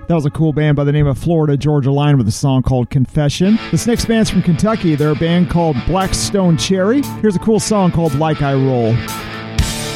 That was a cool band by the name of Florida Georgia Line with a song called Confession. This next band's from Kentucky. They're a band called Blackstone Cherry. Here's a cool song called Like I Roll.